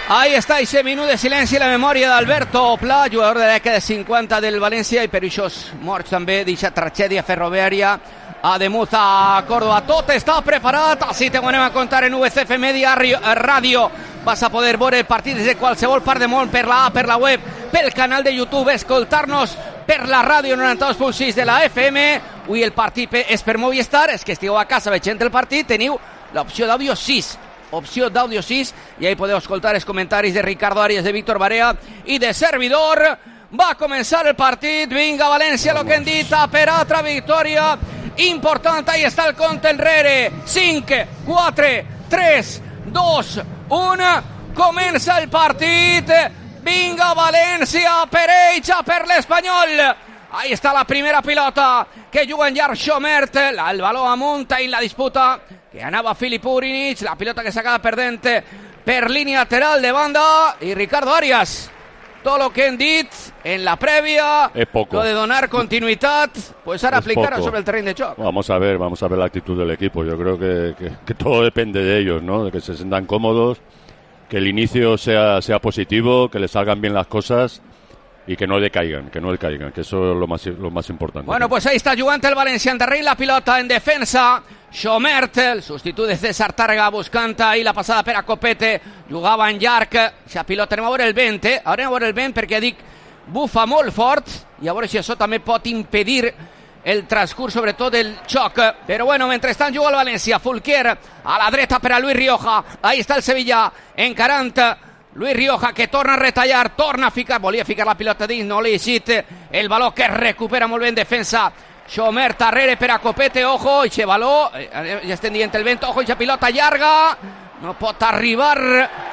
Ahí està aquest minut de silenci a la memòria d'Alberto Pla, jugador de la dècada de 50 del València, i per això morts també d'aquesta tragèdia ferroviària a Demuz, a Córdoba. Tot està preparat, així te ho anem a contar en UCF Media Ràdio. Vas a poder veure el partit des de qualsevol part del món, per la app, per la web, pel canal de YouTube, escoltar-nos per la ràdio 92.6 de la FM. Avui el partit és per Movistar, és que estigueu a casa veient el partit, teniu l'opció d'àudio 6. Opció d'àudio 6, i ahí podeu escoltar els comentaris de Ricardo Arias, de Víctor Barea i de servidor. Va a començar el partit, vinga València, lo que hem dit, per altra victòria important. Ahí està el compte enrere, 5, 4, 3, 2, 1, comença el partit, vinga València, per ells, per l'Espanyol. Ahí està la primera pilota que juga en llarg Chomert, el baló amunt en la disputa que anava Filip Urinic, la pilota que s'acaba perdent per línia lateral de banda, i Ricardo Arias, tot lo que hem dit en la prèvia, lo de donar continuïtat, pues ahora aplicar sobre el terreno de choque. Vamos a ver la actitud del equipo. Yo creo que todo depende de ellos, ¿no? De que se sientan cómodos, que el inicio sea positivo, que les salgan bien las cosas y que no decaigan, que eso es lo más importante. Bueno, pues ahí está jugant el València, endarrere la pilota en defensa, Chomert, el substitut de César Tàrrega, buscant ahí la passada per a Copete, jugava en llarg, aquesta pilota, anem a veure el vent, anem a veure el vent perquè dic, bufa molt fort, i a veure si això també pot impedir el transcurs, sobretot del xoc, però bueno, mentrestant juga el València, Fulquier a la dreta per a Luis Rioja, ahí està el Sevilla, encarant Luis Rioja, que torna a retallar, torna a ficar, volia ficar la pilota dins, no li eixit, el baló que recupera molt bé en defensa, Chomert darrere per a Copete, ojo, i baló, ja estem dient el vent, ojo, i pilota llarga, no pot arribar,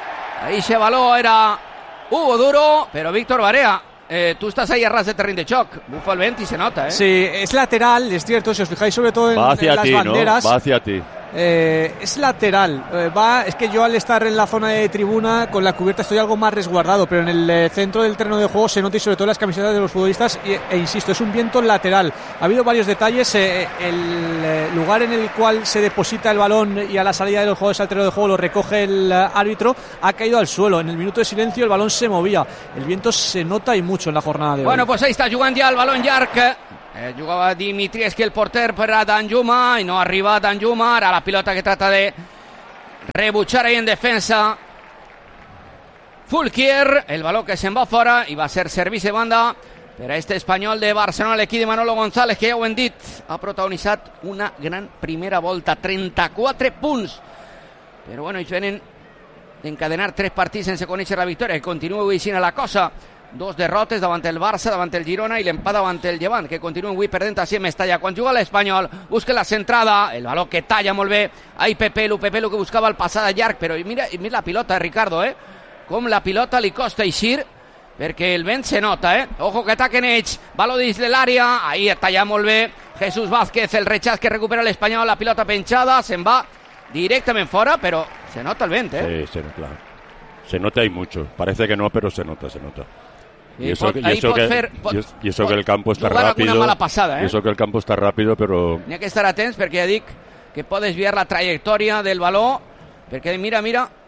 ahí baló era Hugo Duro, però Víctor Barea, tú estás ahí a ras de terreno de choc, bufa el vent y se nota, Sí, es lateral, es cierto, si os fijáis sobre todo en las banderas. ¿No? Va hacia ti. Es lateral, es que yo al estar en la zona de tribuna con la cubierta estoy algo más resguardado, pero en el centro del terreno de juego se nota, y sobre todo en las camisetas de los futbolistas, e insisto, es un viento lateral. Ha habido varios detalles, el lugar en el cual se deposita el balón y a la salida de los jugadores al terreno de juego lo recoge el árbitro, ha caído al suelo. En el minuto de silencio el balón se movía, el viento se nota y mucho en la jornada de hoy. Bueno, pues ahí está jugant ja el balón llarg. Jugava Dimitrievski, el porter, per a Danjuma, i no arriba Danjuma. Ara la pilota que trata de rebutjar ahí en defensa Fulquier, el baló que se'n va fora, i va ser servici de banda per a este Espanyol de Barcelona, l'equip de Manolo González, que ja ho hem dit, ha protagonitzat una gran primera volta, 34 punts, però bueno, ells venen d'encadenar 3 partits sense conèixer la victòria, que continua avui així la cosa. 2 derrotes davant el Barça, davant el Girona, i l'empat davant el Llevant, que continuen avui perdent així en Mestalla. Quan juga l'Espanyol, busca la centrada, el baló que talla molt bé, ahí Pepelu que buscava el passada llarg, però mira la pilota, Ricardo, com la pilota li costa eixir, perquè el vent se nota, ojo que ataquen ells, baló dins de l'àrea, ahí talla molt bé, Jesús Vázquez, el rechaç que recupera l'Espanyol, la pilota penjada, se'n va directament fora, però se nota el vent, Sí, claro. Se nota y mucho, parece que no, pero se nota. Y eso que el campo està ràpid. Passada, Y eso que el campo està ràpid, però n'hi ha que estar atents, perquè ja dic que pot desviar la trajectòria del baló, perquè mira,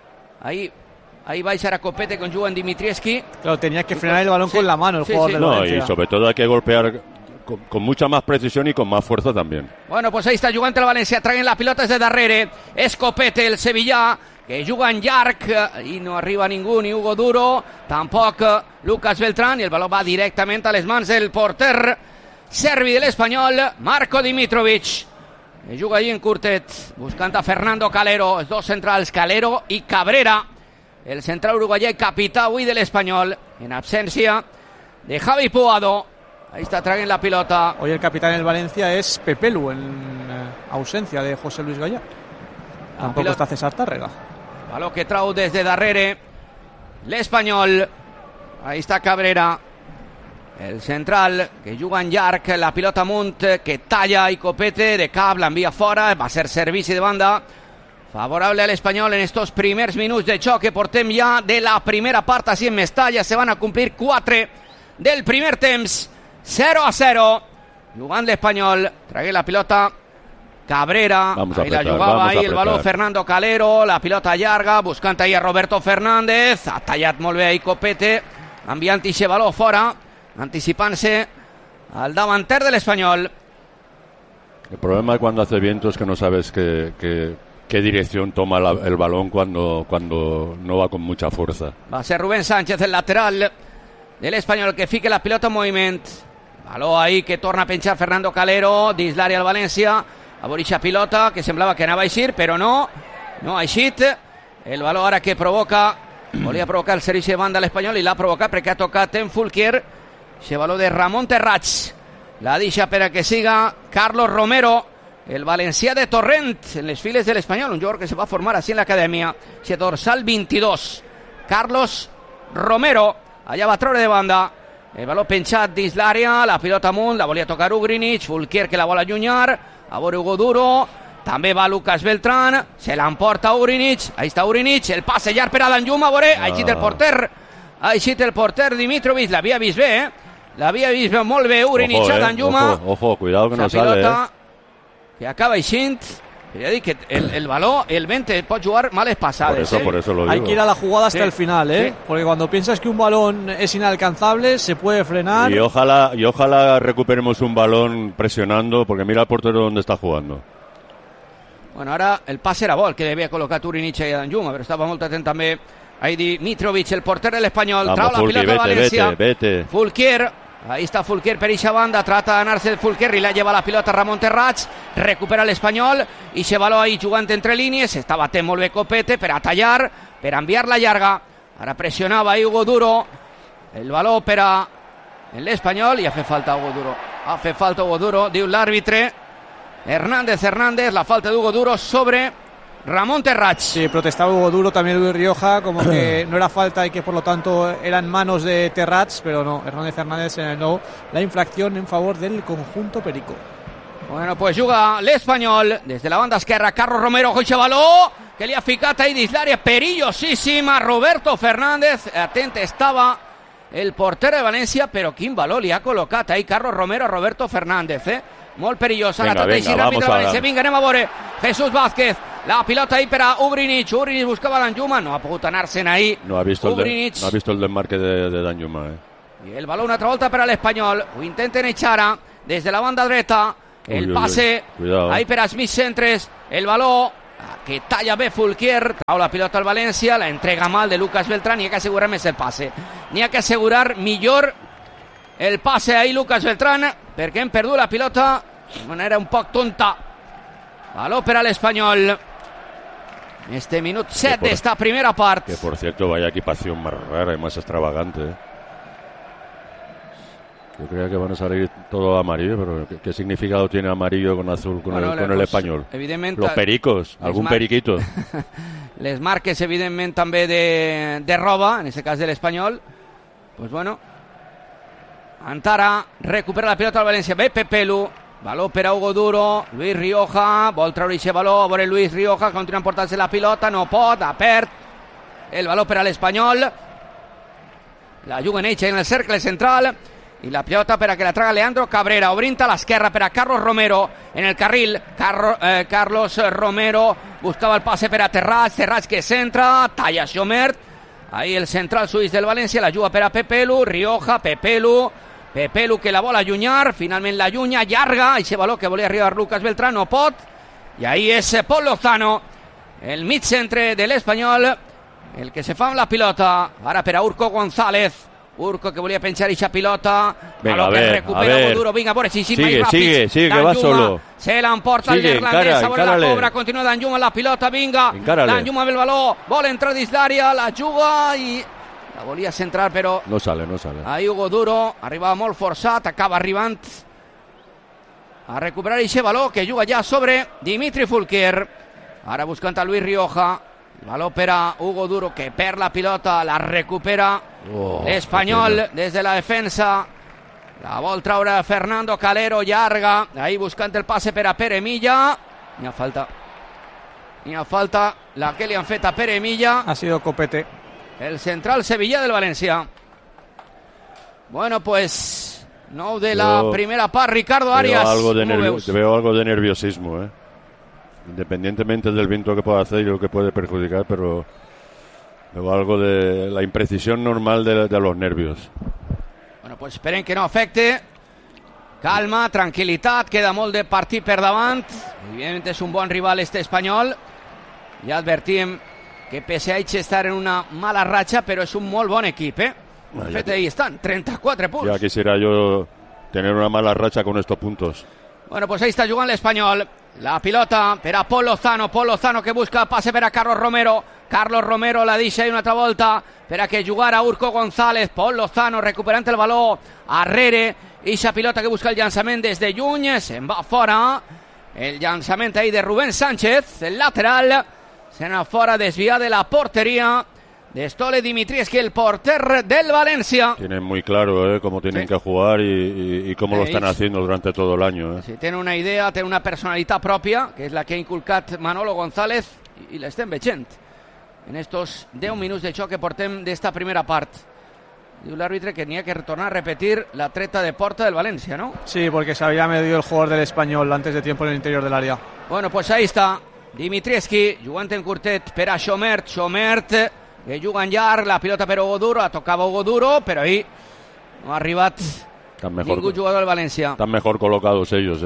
ahí va a Copete con Juan Dimitrievski. Claro, tenía que frenar el balón con la mano el jugador del Valencia. Y sobre todo hay que golpear con mucha más precisión y con más fuerza también. Bueno, pues ahí está jugant el València, traen la pilota des de darrere, és Copete, el Sevillà, que juga en llarg i no arriba ningú, ni Hugo Duro, tampoc Lucas Beltrán, i el baló va directament a les mans del porter serbi de l'Espanyol, Marco Dimitrovic, que juga allí en curtet, buscant a Fernando Calero, els dos centrals, Calero i Cabrera, el central uruguaià i capità avui de l'Espanyol, en absència de Javi Puado. Ahí está, traen la pilota. Hoy el capitán del Valencia es Pepelu, en ausencia de José Luis Gallá. Tampoco está César Tàrrega. Baló que trau des de darrere l'Espanyol. Ahí està Cabrera, el central que juga en llarg, la pilota amunt, que talla, i Copete de cap l'envia fora, va ser servici de banda favorable a l'Espanyol en estos primers minuts de xoc que portem ja de la primera part així en Mestalla. Se van a complir 4 del primer temps, 0-0, jugant l'Espanyol, tragué la pilota Cabrera, ahí la jugava ahí el baló Fernando Calero, la pilota llarga, buscant ahí a Roberto Fernández, ha tallat molt bé ahí Copete, enviant ixe baló fora, anticipant-se al davanter de l'Espanyol. El problema cuando hace viento es que no sabes qué dirección toma el balón cuando no va con mucha fuerza. Va a ser Rubén Sánchez, el lateral del Espanyol, que fique la pilota en moviment. Baló ahí que torna a penjar Fernando Calero, dins l'àrea al València, a Borixa pilota, que semblava que anava a eixir, però no ha eixit. El baló ara que volia provocar el servici de banda a l'Espanyol i l'ha provocat perquè ha tocat en Fulquier. Ese baló de Ramon Terrats. La deixa per a que siga Carlos Romero, el valencià de Torrent, en les files de l'Espanyol, un jugador que se va formar así en l'acadèmia. Ese dorsal 22, Carlos Romero, allà va treure de banda. El baló penjat dins l'àrea, la pilota amunt, la volia tocar Ugrinic, Fulquier que la vol allunyar, a veure Hugo Duro, també va Lucas Beltrán, se l'emporta Ugrinic, ahí està Ugrinic, el passe llarg per a Danjuma, a veure, ha eixit el porter Dimitrovic, l'havia vist bé, l'havia vist molt bé Ugrinic a Danjuma. Ojo, cuidado que no sale, que acaba eixint. Ya digo que el balón, el 20 puede jugar males pasadas. Por eso lo digo. Hay que ir a la jugada hasta el final, ¿eh? Sí. Porque cuando piensas que un balón es inalcanzable, se puede frenar. Y ojalá recuperemos un balón presionando, porque mira el portero donde está jugando. Bueno, ahora el pase era bo, el que debía colocar Ugrinic y Danjuma, pero estaba muy atento también ahí Dimitrovic, el portero del Espanyol. Trau la pilota a Valencia. Vete. Fulquier. Ahí está Fulquier per eixa banda, trata de ganarse el Fulquier y la lleva la pilota Ramon Terrats, recupera l'Espanyol i se baló ahí jugant entre línies, està batent molt bé Copete per a tallar, per a enviar la llarga. Ara pressionava ahí Hugo Duro, el baló per a l'Espanyol i ha fet falta Hugo Duro, diu l'àrbitre Hernández, la falta de Hugo Duro sobre Ramon Terrats. Sí, protestaba Hugo Duro, también Luis Rioja, como que no era falta y que por lo tanto eran manos de Terrats, pero no, Hernández señaló la infracción en favor del conjunto perico. Bueno, pues juga l'Espanyol desde la banda esquerra, Carlos Romero, coixa baló, que li ha ficat ahí dins l'àrea, perillosíssima, Roberto Fernández, atent estava el porter de València, però quin baló li ha col·locat ahí Carlos Romero a Roberto Fernández, molt perillosa, la trata de ràpid de València, vinga, anem a veure, Jesús Vázquez, la pilota ahí per a Ugrinic buscava Danjuma, no ha pogut anar-se'n ahí. No ha visto el desmarque de Danjuma. Y el balón otra volta per a l'Espanyol, ho intenten echar desde la banda dreta, el pase ahí per a Smith Centres, el baló que talla bé Fulquier, trau la pilota al València, la entrega mal de Lucas Beltrán, n'hi ha que assegurar més el passe, n'hi ha que assegurar millor el passe ahí Lucas Beltrán, perquè hem perdut la pilota de manera un poc tonta. Baló per a l'Espanyol. Este minut 7 de esta primera parte. Que por cierto, vaya equipación más rara y más extravagante. Yo creía que van a salir todo amarillo, pero ¿qué significado tiene amarillo con azul con el Espanyol? Los pericos, algún periquito. Les marques, evidentment, també de roba, en aquest cas de l'Espanyol. Pues bueno, Antara recupera la pilota al València. Ve Pepelu. Baló per a Hugo Duro, Luis Rioja, vol treure aquest baló, a veure Luis Rioja, continua emportant-se la pilota, no pot, ha perd el baló per a l'Espanyol, la juguen ells en el cercle central, i la pilota per a que la traga Leandro Cabrera, obrint a l'esquerra per a Carlos Romero, en el carril, Carlos Romero, buscava el passe per a Terrats que centra, talla Xomert, ahí el central suís del València, la juga per a Pepelu, Rioja, Pepelu que la vol allunyar, finalment la allunya, llarga, aquest baló que volia arribar Lucas Beltrán, no pot, i ahí és Pol Lozano, el mig centre de l'Espanyol, el que se fa amb la pilota, ara per a Urco González, Urco que volia penjar aquesta pilota, venga, baló que recupera Hugo Duro, vinga, a veure si més ràpid, sigue, que va solo, se l'emporta el neerlandès, a veure la cobra, continua Danjuma la pilota, vinga, Danjuma amb el baló, vol entrar dins l'àrea, la juga i la volia centrar, però no sale. Ahí Hugo Duro, arribava molt forçat, acaba arribant a recuperar aquest baló que juga ja sobre Dimitri Fulquier. Ara buscant a Luis Rioja, baló per a Hugo Duro que perd la pilota, la recupera l'Espanyol des de la defensa, la vol traure Fernando Calero, llarga, ahí buscant el passe per a Pere Milla, n'hi ha falta la que li han fet a Pere Milla, ha sido Copete, el central sevillà del València. Bueno, pues 9 de la primera part, Ricardo Arias. Veo algo de nerviosismo, independientemente del viento que pueda hacer y lo que puede perjudicar, pero luego algo de la imprecisión normal de los nervios. Bueno, pues esperen que no afecte. Calma, tranquil·litat, queda molt de partit per davant. Evidentment és un bon rival este espanyol. Ja advertim que pese a estar en una mala racha, però és un molt bon equip, eh? De fet, ahí estan, 34 punts. Ya quisiera yo tener una mala racha con estos puntos. Bueno, pues ahí está jugant l'Espanyol. La pilota per a Pol Lozano que busca el passe per a Carlos Romero. Carlos Romero la deixa ahí una altra volta per a que jugara Urco González. Pol Lozano recuperant el baló arrere. Ixa pilota que busca el llançament des de lluny. Se'n va fora. El llançament ahí de Rubén Sánchez, el lateral. Se'n va fora, desviat de la porteria de Stole Dimitrievski, el porter del Valencia. Tienen muy claro cómo tienen que jugar y cómo lo están haciendo durante todo el año. Sí, tiene una idea, tiene una personalitat pròpia, que és la que ha inculcat Manolo González, i l'estem veient en estos 10 minuts de xoc que portem d'esta primera part. Diu l'àrbitre que n'hi ha que retornar a repetir la treta de porta del Valencia, ¿no? Sí, porque se había medido el jugador del Español antes de tiempo en el interior del área. Bueno, pues ahí está Dimitrievski, jugant en curtet per a Chomert, que juga en llarg, la pilota per Hugo Duro, la tocava Hugo Duro, però ahí no ha arribat ningú jugador del València. Están mejor colocados ellos,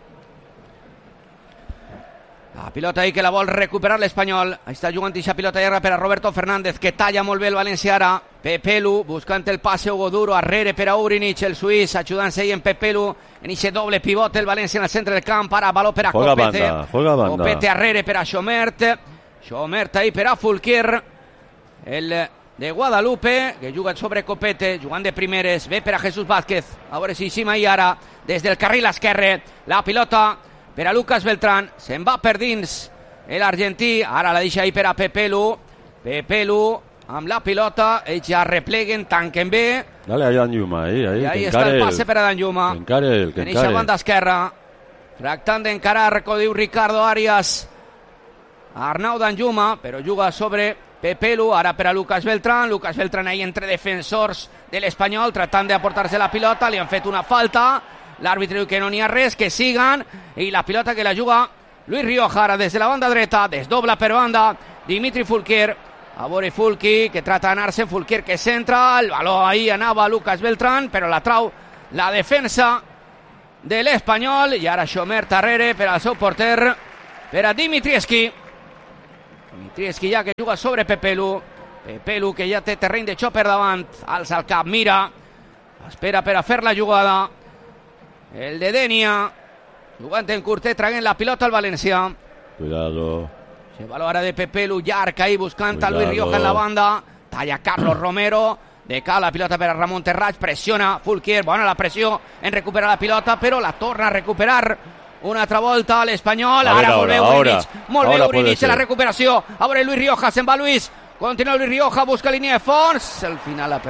La pilota ahí que la vol recuperar l'Espanyol. Ahí està jugant ixa pilota llarga per a Roberto Fernández, que talla molt bé el València ara. Pepelu buscant el passe Hugo Duro, arrere per a Urinic, el suís, ajudant-se ahí en Pepelu, en ixe doble pivot el València en el centre del camp, ara baló per a Copete. Juega banda. Copete arrere per a Chomert ahí per a Fulquier, el de Guadalupe, que juga sobre Copete, jugant de primeres, ve per a Jesús Vázquez, a veure si Sima i ara, des del carril esquerre, la pilota per a Lucas Beltrán, se'n va per dins l'argentí, ara la deixa ahí per a Pepelu, amb la pilota, ells ja repleguen, tanquen bé. Dale a Danjuma, ahí. I ahí està el passe per a Danjuma. Que en eixa banda esquerra, tractant d'encarar, com diu Ricardo Arias, Arnau Danjuma, però juga sobre Pepelu, ara per a Lucas Beltrán ahí entre defensors de l'Espanyol, tratant d'aportar-se la pilota, li han fet una falta, l'àrbitre diu que no n'hi ha res, que siguen, i la pilota que la juga Luis Rioja, ara des de la banda dreta, desdobla per banda Dimitri Fulquier, a veure Fulqui, que trata d'anar-se, Fulquier que centra, el baló ahí anava Lucas Beltrán, però la trau la defensa de l'Espanyol, i ara Chomert darrere per al seu porter, per a Dimitrievski ja que juga sobre Pepelu que ja té terreny de xoc per davant, alça el cap, mira, espera per a fer la jugada, el de Denia, jugant en curtet, traient la pilota al València. Cuidado. Se baló ara de Pepelu, llarg ahí buscant a Luis Rioja en la banda, talla Carlos Romero, de cara la pilota per a Ramon Terrats, pressiona Fulquier, bona la pressió en recuperar la pilota, però la torna a recuperar una altra volta l'Espanyol, ara molt bé Urinic en la recuperació, a veure Luis Rioja, se'n va Luis, continua Luis Rioja, busca línia de fons, al final l'ha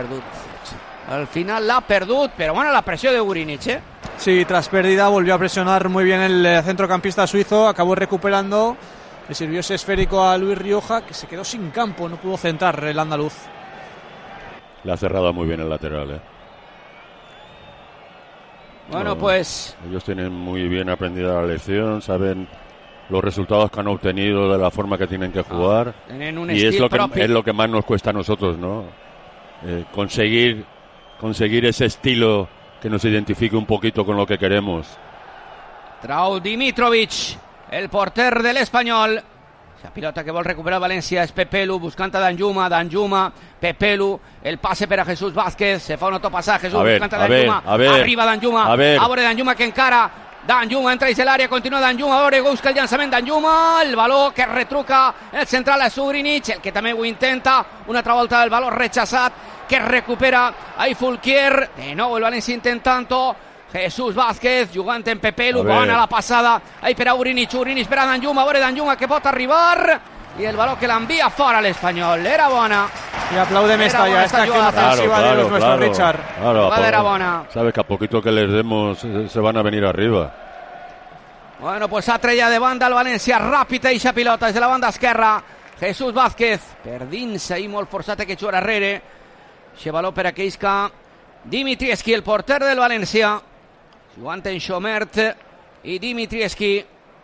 perdut, però bueno, la pressió de Urinic, Sí, tras pérdida volvió a presionar muy bien el centrocampista suizo, acabó recuperando, le sirvió ese esférico a Luis Rioja, que se quedó sin campo, no pudo centrar el andaluz. Le ha cerrado muy bien el lateral, Bueno, pues ellos tienen muy bien aprendida la lección, saben los resultados que han obtenido de la forma que tienen que jugar, y es lo que más nos cuesta a nosotros, ¿no? Conseguir ese estilo que nos identifique un poquito con lo que queremos. Trau Dimitrovic, el porter de l'Espanyol. La pilota que vol recuperar València és Pepelu, buscant a Danjuma, Pepelu, el passe per a Jesús Vázquez, se fa un autopassatge, Jesús buscant a Danjuma, arriba Danjuma, a veure Danjuma que encara, Danjuma entra dins l'àrea, continua Danjuma, a veure, busca el llançament Danjuma, el baló que retruca el central a Urinic, el que també ho intenta, una altra volta del baló rechaçat, que recupera ahí Fulquier, de nou el València intentant-ho, Jesús Vázquez jugant en Pepelu, bona la passada ahí per a Urinic per a Danjuma, a veure Danjuma que pot arribar, i el baló que l'envia fora l'Espanyol, era bona. Y aplaude Mestalla, esta acción ofensiva de nuestro Richard. Claro, era bona. Sabes que a poquito que les demos se van a venir arriba. Bueno, pues ha trella de banda el València, ràpid eixa pilota des de la banda esquerra, Jesús Vázquez, per dins ahí molt forçat que juga darrere, eixe baló per a que isca Dimitrievski, el porter del València, jugant en Chomert i Dimitrievski.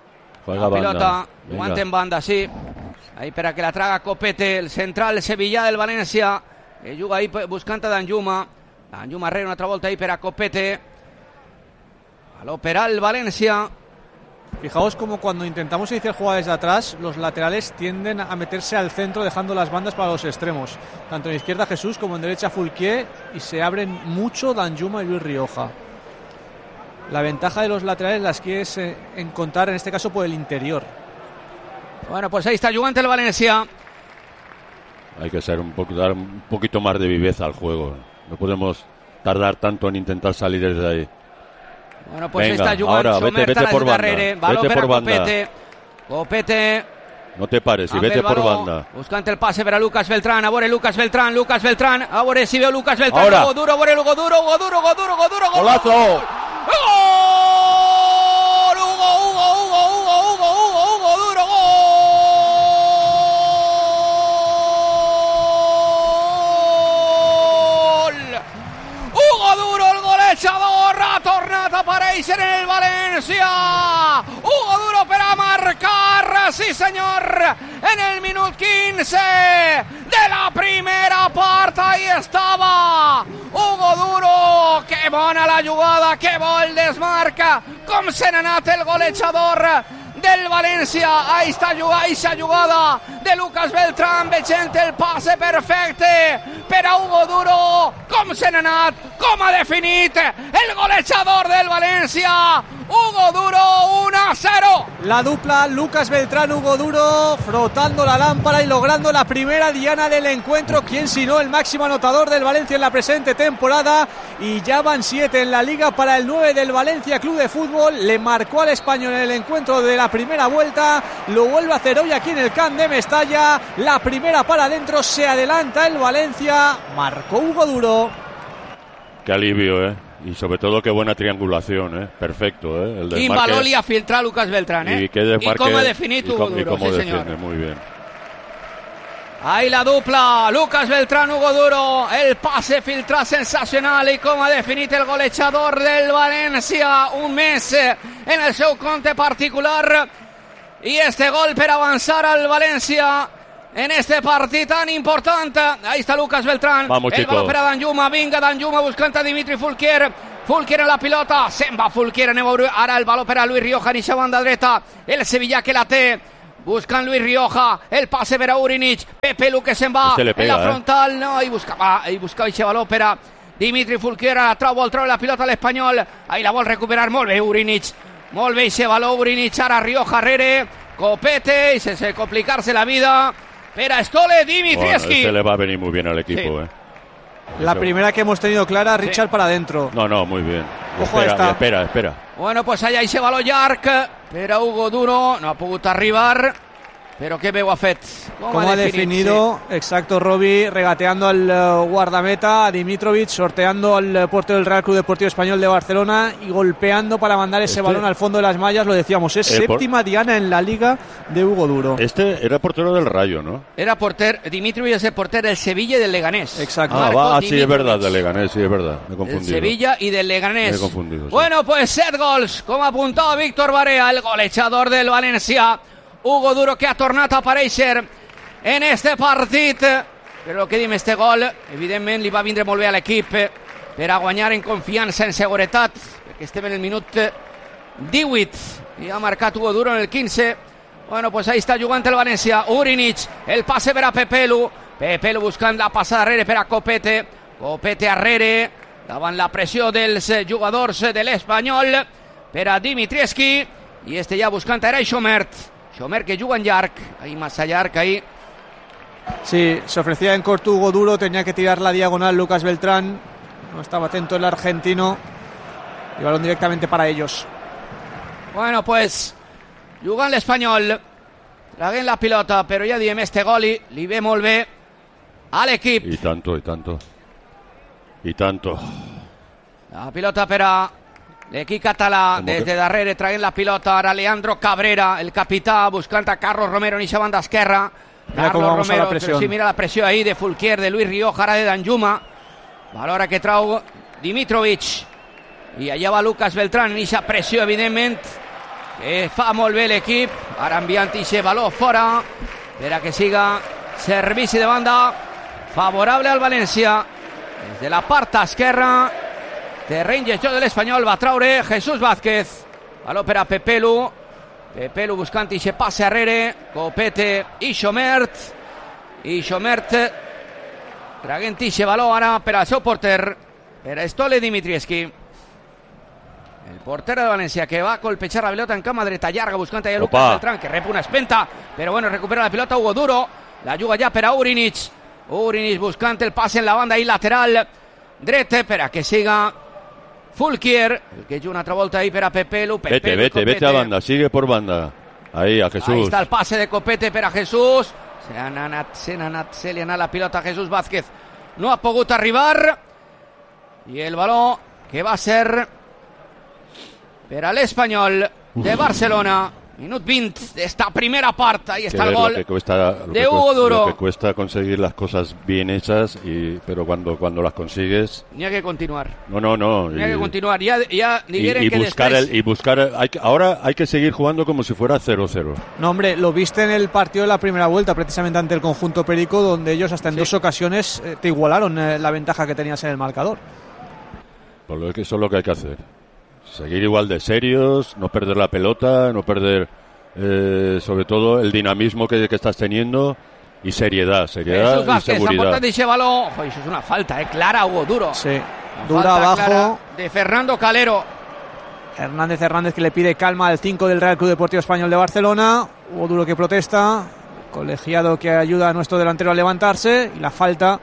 Juega la pilota, banda. guante en banda, sí. Ahí para que la traga Copete, el central sevillà del València, que juga ahí buscant a Danjuma. Danjuma rere una altra volta ahí per a Copete. A l'operar el València. Fijaos como cuando intentamos iniciar jugadas desde atrás, los laterales tienden a meterse al centro dejando las bandas para los extremos. Tanto en izquierda Jesús como en derecha Fulquier, y se abren mucho Danjuma y Luis Rioja. La ventaja de los laterales las quieres encontrar en este caso por el interior. Bueno, pues ahí está jugant el València. Hay que ser dar un poquito más de viveza al juego. No podemos tardar tanto en intentar salir desde ahí. Bueno, pues venga, está jugant ahora, vete por banda. Vete por banda. Copete. No te pares y vete por banda. Buscant el passe per a Lucas Beltrán. A veure Lucas Beltrán. A veure si veu Lucas Beltrán. Ahora. Hugo Duro, a veure Hugo Duro. ¡Golazo! ¡Gol! Hugo Duro, gol. Hugo Duro, el golejador, ha tornat a aparèixer en el València. Hugo Duro per a marcar, sí senyor, en el minut 15 de la primera part. Ahí estava Hugo Duro. Que bona la jugada, que bo el desmarca, com se n'ha anat el golejador del València. Ahí està jugada de Lucas Beltrán, veient el passe perfecte per a Hugo Duro. Com se n'ha anat, com ha definit el golejador del València. Hugo Duro, 1-0. La dupla Lucas Beltrán-Hugo Duro frotando la lámpara y logrando la primera diana del encuentro. ¿Quién sino el máximo anotador del Valencia en la presente temporada? Y ya van 7 en la liga para el 9 del Valencia Club de Fútbol. Le marcó al Español en el encuentro de la primera vuelta. Lo vuelve a hacer hoy aquí en el Camp de Mestalla. La primera para adentro, se adelanta el Valencia. Marcó Hugo Duro. Qué alivio, y sobre todo qué buena triangulación, perfecto, el desmarque. Quin valor li ha filtrat Lucas Beltrán, y qué desmarque, y com ha definit Hugo Duro, y cómo sí defiende, senyor. muy bien. Ahí la dupla, Lucas Beltrán, Hugo Duro, el pase filtrat sensacional i com ha definit el golejador del València, un mes en el seu compte particular, i este gol per avançar al València en este partit tan important. Ahí está Lucas Beltrán. Vamos, el chicos. baló per a Danjuma. Vinga, Danjuma buscant a Dimitri Fulquier. Fulquier en la pilota. Se'n va Fulquier. Ara el baló per a Luis Rioja en eixa banda dreta. El sevillà que la té. Buscant Luis Rioja. El passe per a Urinic. Pepe Lu que se'n va. Le pega, en la frontal. No, i buscava eixe baló per a Dimitri Fulquier. Vol treure la pilota a l'Espanyol. Ahí la vol recuperar molt bé Urinic. Molt bé eixe baló Urinic. Ara Rioja rere. Copete. I sense complicar-se la vida. Pero Stole Dimitrievski. Bueno, este le va a venir muy bien al equipo, Sí. La primera que hemos tenido clara, Richard para adentro. No, muy bien. Ojo, esta. Espera. Bueno, pues allà hi se va lo llarg per a Hugo Duro. No ha pogut arribar, però que bé ho ha fet. ¿Cómo ha definido? Sí. Exacto, Robbie, regateando al guardameta, a Dimitrovic, sorteando al portero del Real Club Deportivo Español de Barcelona y golpeando para mandar ese balón al fondo de las mallas. Lo decíamos, es séptima diana en la liga de Hugo Duro. Este era portero del Rayo, ¿no? Era porter, Dimitrovic és el porter del Sevilla i del Leganés. Exacto. Sí, es verdad, del Leganés, sí, es verdad. Me he confundido. Del Sevilla y del Leganés. Me he confundido, sí. Bueno, pues 7 gols, com apuntava Víctor Barea, el golejador del València. Hugo Duro que ha tornat a aparèixer en este partit, però el que dim, este gol evidentment li va vindre molt bé a l'equip per a guanyar en confiança, en seguretat, perquè estem en el minut 18 i ha marcat Hugo Duro en el 15. Bueno, pues ahí està jugant el València. Urinic, el passe per a Pepe Lu buscant la passada arrere per a Copete arrere, davant la pressió dels jugadors de l'Espanyol, per a Dimitrievski, i este ja buscant era Xomert que juga en llarg, ahí massa llarg, ahí. Sí, se ofrecía en corto Hugo Duro, tenía que tirar la diagonal Lucas Beltrán, no estaba atento el argentino, y balón directamente para ellos. Bueno, pues jugant l'Espanyol, traguent la pilota, però ja diem, este gol li ve molt bé a l'equip. Y tanto. La pilota per a l'equip català, des de darrere traient la pilota. Ara Leandro Cabrera, el capità, buscant a Carlos Romero en eixa banda esquerra. Carlos Romero, però sí, mira la pressió ahí de Fulquier, de Luis Rioja, ara de Danjuma. Valora que trau Dimitrovic. I allà va Lucas Beltrán en eixa pressió, evidentment, que fa molt bé l'equip. Ara enviant ixe baló fora per a que siga servici de banda favorable al València. Des de la part esquerra, terreny de joc de l'Espanyol, va traure Jesús Vázquez. Baló per a Pepelu. Pepelu buscant ixe passe arrere. Copete i Xomert. I Xomert traguent ixe baló ara per al seu porter, per a Stole Dimitrievski. El porter de València que va a colpejar la pelota en cama dreta llarga buscant allà Lucas Beltrán, que rep una espenta, però bueno, recupera la pelota Hugo Duro. La juga ja per a Urinic. Urinic buscant el passe en la banda i lateral dret per a que siga Fulquier, el que juga una altra volta ahí per a Pepelu. Vete a banda, sigue por banda. Ahí a Jesús. Ahí está el pase de Copete per a Jesús. Se li ha anat la pilota a Jesús Vázquez. No ha pogut arribar. I el baló que va ser per a l'Espanyol de Barcelona. Minut 20 de esta primera parte. Ahí está el gol de Hugo Duro. Lo que cuesta conseguir las cosas bien hechas, pero cuando las consigues... Ni hay que continuar. No. Ni hay que continuar. Ya ahora hay que seguir jugando como si fuera 0-0. No, hombre, lo viste en el partido de la primera vuelta, precisamente ante el conjunto perico, donde ellos hasta en 2 ocasiones te igualaron la ventaja que tenías en el marcador. Pues eso es lo que hay que hacer. Seguir igual de serios, no perder la pelota, no perder sobre todo el dinamismo que estás teniendo y seriedad y seguridad. Eso es una falta clara, Hugo Duro. Sí, dura abajo de Fernando Calero. Hernández que le pide calma al 5 del Real Club Deportivo Español de Barcelona. Hugo Duro que protesta, colegiado que ayuda a nuestro delantero a levantarse, y la falta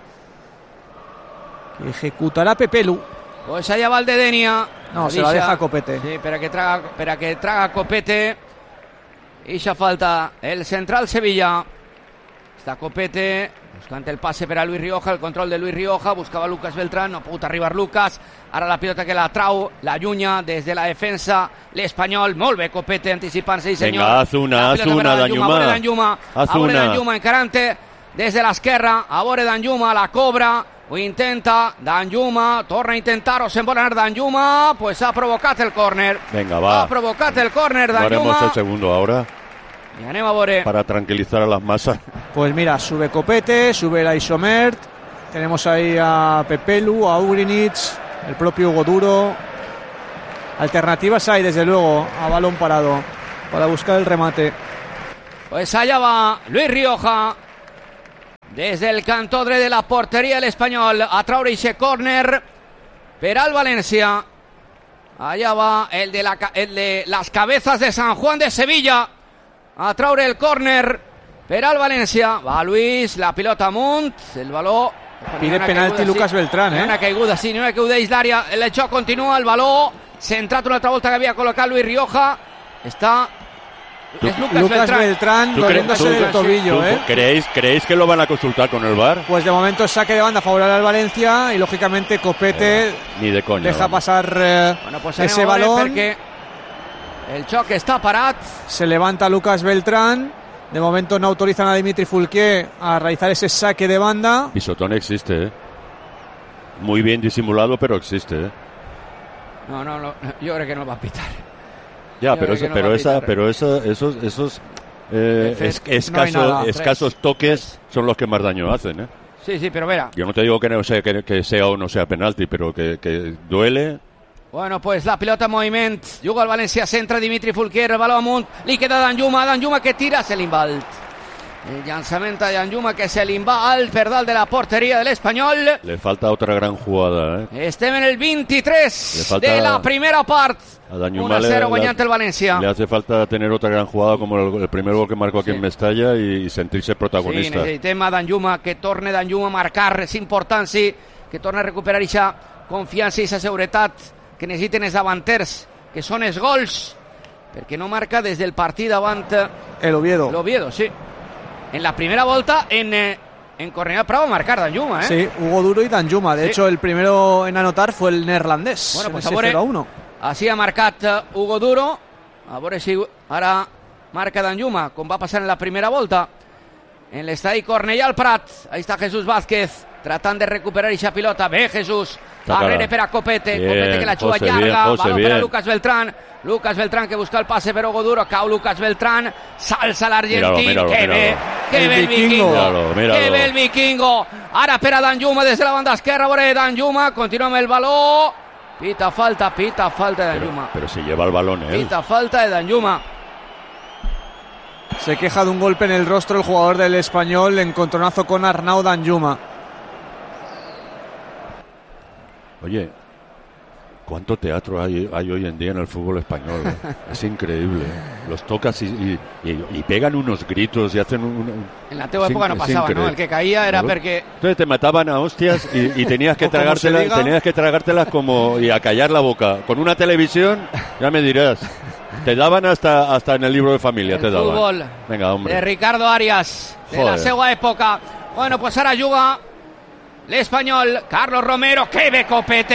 que ejecutará Pepelu. Pues allá va el de Denia. No, se la deja Copete. Sí, per a que traga Copete. Ixa falta el central Sevilla. Está Copete buscant el passe per a Luis Rioja, el control de Luis Rioja, buscava Lucas Beltrán, no ha pogut arribar Lucas. Ara la pilota que la trau, la llunya des de la defensa l'Espanyol. Molt bé Copete anticipant-se, sí senyor. Venga, haz una Danjuma. A veure Danjuma encarante des de l'esquerra, a veure Danjuma, la cobra. Ho intenta Danjuma, torna a intentar-ho, se'n vol anar Danjuma, pues ha provocat el córner. Venga, va. Ha provocat el córner Danjuma. Haremos el segundo ahora. Y anem a veure. Para tranquilizar a las masas. Pues mira, sube Copete, sube la Isomert. Tenemos ahí a Pepelu, a Urinic, el propio Hugo Duro. Alternativas hay, desde luego, a balón parado para buscar el remate. Pues allá va Luis Rioja. Desde el cantó dret de la portería el Espanyol a traure ese córner per al València. Allá va el de las cabezas de San Juan de Sevilla a traure el córner per al València. Va Luis, la pilota amunt, el baló. Pide penalti Lucas Beltrán, Una caiguda, sí, una caiguda dins l'àrea. El xoc continua, el baló centrat una altra volta que havia col·locat Luis Rioja. Està... Es Lucas Beltrán doliéndose del tobillo. ¿Creéis que lo van a consultar con el VAR? Pues de momento saque de banda favorable al Valencia y lógicamente Copete ni de coña, deja pasar ese balón. El choque está parat. Se levanta Lucas Beltrán. De momento no autorizan a Dimitri Fulquier a realizar ese saque de banda. Pisotón existe, muy bien disimulado, pero existe. No, yo creo que no va a pitar. Ya, pero esos escasos toques son los que más daño hacen, Sí, pero verá. Yo no te digo que sea o no sea penalti, pero que duele. Bueno, pues la pilota en moviment. Juga el València, centra Dimitri Fulquier, el baló amunt, li queda Danjuma que tira, se l'invalt. El llançament de Danjuma que se l'inva alt per dalt de la porteria de l'Espanyol. Le falta otra gran jugada, Estem en el 23 de la primera part. 1-0 guanyant el València. Le hace falta tener otra gran jugada como el primer gol que marcó aquí en Mestalla y sentirse protagonista. Sí, necessitem a Danjuma, que torne Danjuma a marcar, és important, sí, que torne a recuperar aquesta confiança i aquesta seguretat que necessiten els davanters, que són els gols, perquè no marca des del partit davant el Oviedo. L'Oviedo, sí. En la primera volta en Cornellà Prado a marcar Danjuma, Sí, Hugo Duro y Danjuma. De hecho, el primero en anotar fue el neerlandés. Bueno, pues ese 0-1. Així ha marcat Hugo Duro. A veure si ara marca Danjuma, com va passar en la primera volta. En l'estadi Cornellà al Prat. Ahí está Jesús Vázquez. tratan de recuperar esa pilota. Ve Jesús, Sácala. Arrere per a Copete, Bien, Copete que la chuva José, llarga, bien, José, balón bien. para Lucas Beltrán. Lucas Beltrán que busca el pase per Ogoduro, cau Lucas Beltrán, salsa l'argentín, Míralo, que míralo. bé, que El bé el vikingo. vikingo, Míralo. que bé el vikingo. Ara per a Danjuma des de la banda esquerra, veure Danjuma, continua amb el baló, pita falta de Danjuma, Pero si lleva el balón él. pita falta de Danjuma. Se queja de un golpe en el rostro el jugador del Español, encontronazo con Arnau Danjuma. Oye, ¿cuánto teatro hay hoy en día en el fútbol español? Es increíble. Los tocas y pegan unos gritos y hacen En la teva es època no es passava, no? increíble. El que caía era Claro. perquè... Entonces te mataban a hostias y tenías que O como se diga. tragártelas como y a callar la boca. Con una televisión, ya me dirás. Te daban hasta en el libro de familia, El te daban. fútbol Venga, hombre. de Ricardo Arias, de la Joder. seva època. Bueno, pues ara juga l'Espanyol, Carlos Romero, que bé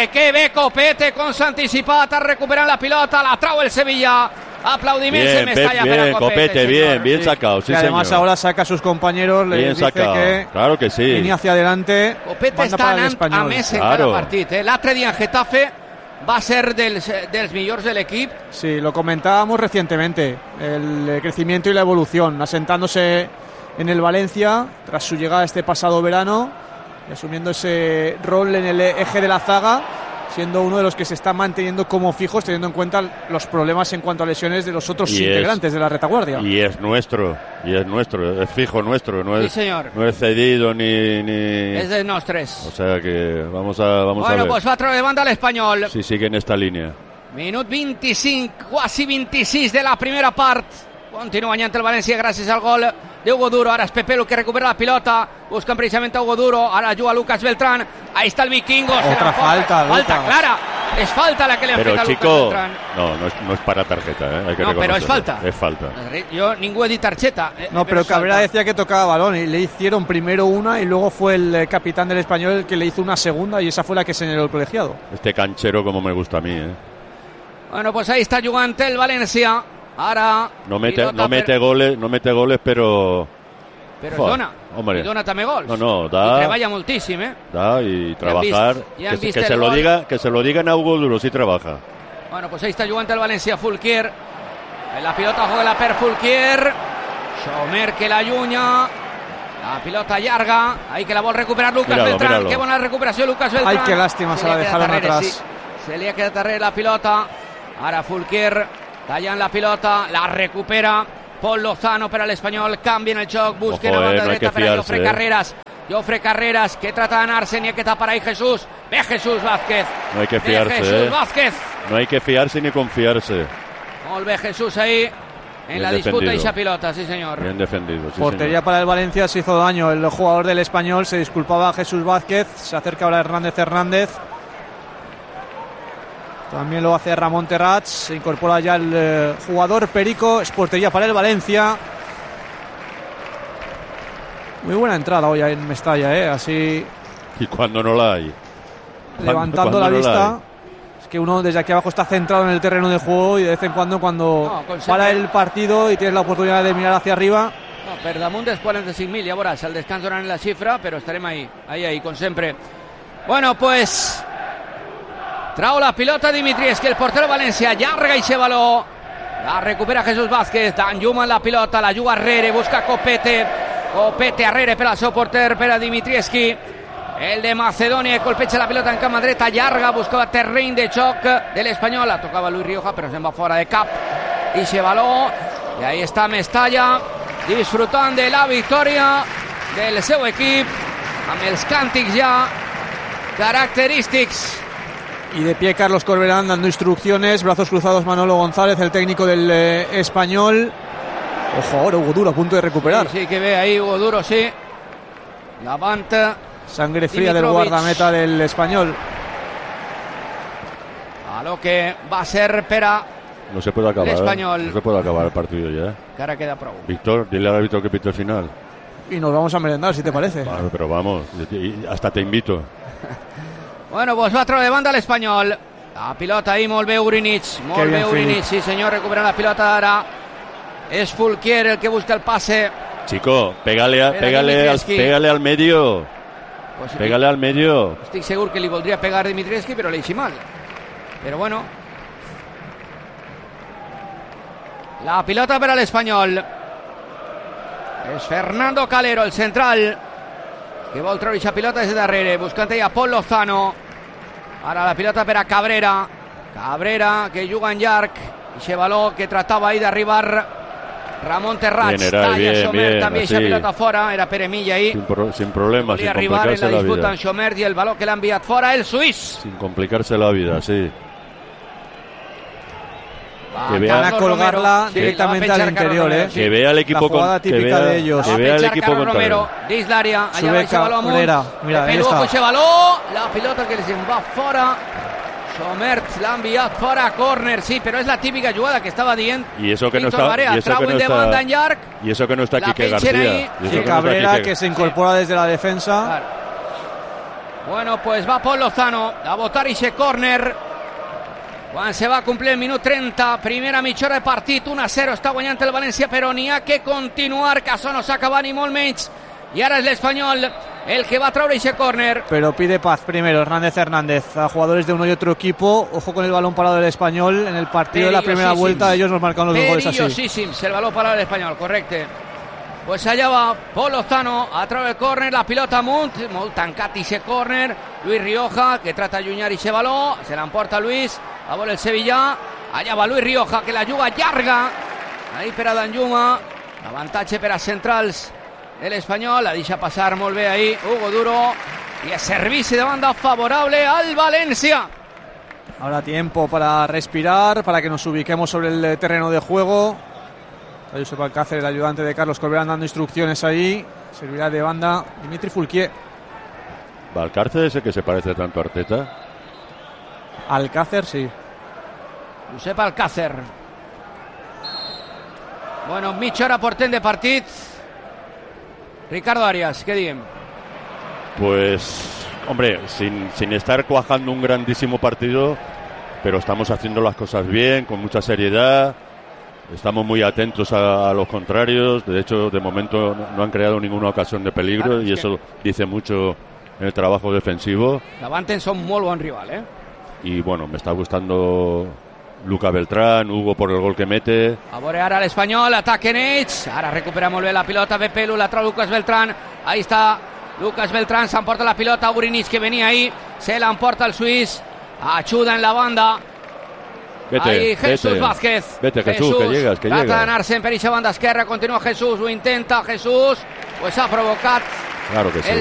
Copete, com s'ha anticipat, ha recuperat la pilota, la trau el Sevilla, aplaudiments en Mestalla per a Bien, Copete, señor. bien sacado, sí, Y además señor. ahora saca a sus compañeros, les Bien dice sacado, que claro que sí. línea hacia adelante, Copete banda està para el anant a Español. més en Claro. cada partit. L'altre dia en Getafe va ser dels millors de l'equip. Sí, lo comentábamos recientemente, el crecimiento y la evolución, asentándose en el Valencia tras su llegada este pasado verano, y asumiendo ese rol en el eje de la zaga, siendo uno de los que se está manteniendo como fijos, teniendo en cuenta los problemas en cuanto a lesiones de los otros Y integrantes de la retaguardia. Y es nuestro, es fijo nuestro, no Sí, es, señor. no es cedido ni... És dels nostres. O sea que vamos a Bueno, ver pues va a treure de banda l'Espanyol. si sigue en esta línea. Minut 25, quasi 26 de la primera part. Continua guanyant el València gràcies al gol d'Hugo Duro. Ara és Pepe el que recupera la pilota. Buscan precisament a Hugo Duro. Ara juga Lucas Beltrán. Ahí está el vikingo. Otra falta, Falta Lucas. clara. És falta la que le han Pero fet a Lucas chico, Beltrán. no es para tarjeta, hay que No, pero es reconocerlo. falta. Es falta. Jo ningú he dit targeta. No, pero és Cabrera falta. decía que tocaba balón y le hicieron primero una y luego fue el capitán del Español el que le hizo una segunda y esa fue la que señaló el colegiado. Este canchero como me gusta a mí, Bueno, pues ahí está jugant el València. Ara No mete pilota goles, pero però Fua, dona. hombre. I dona també gols. No, da. I treballa moltíssim, da y trabajar. ya han que visto se el lo gol. diga, que se lo digan a Hugo Duro si trabaja. Bueno, pues ahí está jugant el València, Fulquier. En la pilota juega per Fulquier. Schomer que la allunya. La pilota llarga. Ahí que la vol recuperar Lucas Beltrán. Míralo. Qué buena recuperació Lucas Beltrán. Ay, qué lástima, se la li ha dejaron quedat darrere, atrás. sí. Se li ha quedat darrere la pilota. Ara Fulquier tallant la pilota. La recupera Pol Lozano per a l'Espanyol. Canvien el joc. Busquen Ojo, a banda no hay dreta que per a fiarse, Jofre Carreras. Jofre Carreras que trata de d'anar-se ni que tapar ahí Jesús. Ve Jesús Vázquez. No hay que Ve fiarse, Jesús Vázquez. No hay que fiarse ni confiarse. Molt bé Jesús ahí en Bien la disputa defendido. y esa pilota, sí señor. Bien defendido. Sí, Portería señor. para el Valencia, se hizo daño el jugador del Español, se disculpaba a Jesús Vázquez, se acerca ahora Hernández. También lo hace Ramón Terrats, se incorpora ya el jugador Perico, es portería para el Valencia. Muy buena entrada hoy en Mestalla, así Y cuando no la hay. levantando la cuando no la vista. Es que uno desde aquí abajo está centrado en el terreno de juego y de vez en cuando No, con para sempre- el partido y tienes la oportunidad de mirar hacia arriba. No, per damunt dels 45.000, ja veuràs, al descans donaran la xifra, però estarem ahí, com sempre. Bueno, pues trau la pilota Dimitries, que el portero València llarga i se baló. La recupera Jesús Vázquez, Danjuma en la pilota, la juga Arrere, busca Copete. Copete Arrere per al seu porter, per a Dimitrieski. El de Macedònia colpeja la pilota en cama dreta, llarga, buscava terreny de xoc de l'Espanyol, la tocava Luis Rioja, però se'n va fora de cap. I se baló, i ahí està Mestalla, disfrutant de la victòria del seu equip, amb els càntics ja característics. Y de pie Carlos Corberán dando instrucciones, brazos cruzados Manolo González, el técnico del Español. Ojo ahora Hugo Duro a punto de recuperar. Sí, que ve ahí Hugo Duro, sí. Levanta Sangre fría del Dimitrovic. guardameta del Español. a lo que va a ser per a... No se puede acabar. El Español. No se puede acabar el partido ya. que ara queda prou. Víctor, dile al árbitro que pite el final. Y nos vamos a merendar, si te parece. Vale, pero vamos, y hasta te invito. Bueno, pues va a treure de banda l'Espanyol. La pilota ahí, molt bé Urinic. Molt Que bé bien, Urinic, Philip. sí senyor, recupera la pilota ara. Es Fulquier el que busca el pase. Chico, Era Dimitrescu. pégale al medio. Pues pégale al medio. Estic segur que li voldria pegar Dimitrievski, però li mal. Però bueno. La pilota per a l'Espanyol. És Fernando Calero, el central, que vol treure aquesta pilota des de darrere, buscant ella Pol Lozano. Ara la pilota per a Cabrera. Cabrera, que juga en llarg. Ixe baló que tratava ahí d'arribar Ramon Terrats. Talla Xomert també eixa pilota fora. Era per Emilla ahí. Sin problemas, sin complicarse en la la disputa vida. en Xomert i el baló que l'ha enviat fora el suís. Sin complicarse la vida, sí. Van a colgarla directamente al interior, Que vea el equipo, la jugada típica de ellos. Que vea el equipo contrario. Dins l'àrea, allà va eixe baló amunt. Mira, ahí Peluco está. eixe baló, la pilota que se'n va fora. Xomert l'ha enviat fora a córner, sí, però és la típica jugada que estava dient Y eso que no Víctor está, Barea, y eso que trauen no de banda en está, llarg. y eso que no está La Quique pinchen García. ahí. Y eso Sí, que no está Cabrera, Quique. que se incorpora desde la defensa. Clar. Bueno, pues va Pol Lozano a votar eixe córner. Quan se va complir el minut 30, primera mitja hora de partit, 1-0, està guanyant el València, però n'hi ha que continuar, que això no s'ha acabat ni molt menys. Y ahora es el Espanyol el que va a traer ese córner. Pero pide paz primero Hernández a jugadores de uno y otro equipo. Ojo con el balón parado del Español. En el partido de la primera vuelta ellos nos marcaron los dos goles así. Perillosíssims el balón parado del Espanyol, correcte. Pues allá va Pol Lozano a través del córner, la pilota amunt, molt tancat ese córner. Luis Rioja, que trata de allunyar ese balón, se l'emporta Luis, a vol el Sevillà. Allà va Luis Rioja, que la juga llarga. Ahí per a Danjuma, avantatge per a centrals el Espanyol, la deixa passar molt bé ahí Hugo Duro, y es servicio de banda favorable al Valencia. Ahora tiempo para respirar, para que nos ubiquemos sobre el terreno de juego. Josep Alcácer, el ayudante de Carlos Corberán, dando instrucciones ahí. Servirá de banda Dimitri Foulquier. ¿Valcárcel es el que se parece tanto a Arteta? Alcácer, sí. Josep Alcácer. Bueno, mitja hora portent de partit. Ricardo Arias, ¿qué diem? Pues, hombre, sin estar cuajando un grandísimo partido, pero estamos haciendo las cosas bien, con mucha seriedad. Estamos muy atentos a los contrarios. De hecho, de momento no han creado ninguna ocasión de peligro, claro, y eso dice mucho en el trabajo defensivo. Davanten son molt bon rival, ¿eh? Y bueno, me está gustando Luca Beltrán, Hugo por el gol que mete. A veure ara l'Espanyol, ataquen ells. Ara recupera molt bé la pilota Pepelu, la trau Lucas Beltrán. Ahí está Lucas Beltrán, s'emporta la pilota Urinis, que venia ahí, se l'emporta el suís. Ajuda en la banda. Vete, ahí Jesús vete, Vázquez. Vete, Jesús, que llegas, que trata llegas. d'anar-se'n per eixa banda esquerra, continua Jesús, ho intenta Jesús, pues ha provocat claro que sí.